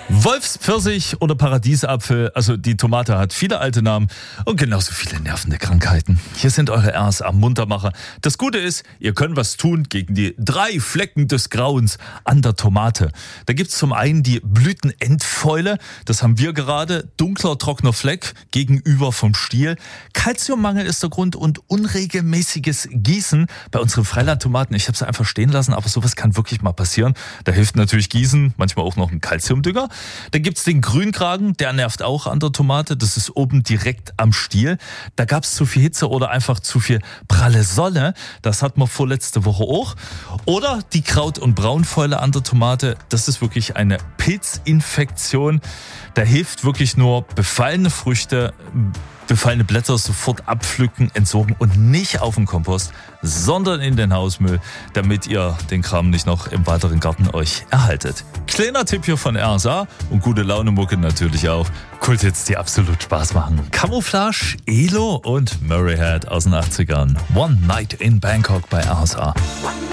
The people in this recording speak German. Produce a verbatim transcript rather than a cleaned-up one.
Wolfspfirsich oder Paradiesapfel, also die Tomate hat viele alte Namen und genauso viele nervende Krankheiten. Hier sind eure R S A-Muntermacher. Das Gute ist, ihr könnt was tun gegen die drei Flecken des Grauens an der Tomate. Da gibt's zum einen die Blütenendfäule, das haben wir gerade, dunkler, trockener Fleck gegenüber vom Stiel. Kalziummangel ist der Grund und unregelmäßiges Gießen bei unseren Freilandtomaten. Ich habe sie einfach stehen lassen, aber sowas kann wirklich mal passieren. Da hilft natürlich Gießen, manchmal auch noch ein Kalziumdünger. Dann gibt's den Grünkragen, der nervt auch an der Tomate. Das ist oben direkt am Stiel. Da gab's zu viel Hitze oder einfach zu viel pralle Sonne. Das hatten wir vorletzte Woche auch. Oder die Kraut- und Braunfäule an der Tomate. Das ist wirklich eine Pilzinfektion. Da hilft wirklich nur befallene Früchte, befallene Blätter sofort abpflücken, entsorgen und nicht auf den Kompost, sondern in den Hausmüll, damit ihr den Kram nicht noch im weiteren Garten euch erhaltet. Kleiner Tipp hier von R S A und gute Laune-Mucke natürlich auch. Kulthits, die absolut Spaß machen. Camouflage, Elo und Murray Head aus den achtzigern. One Night in Bangkok bei R S A.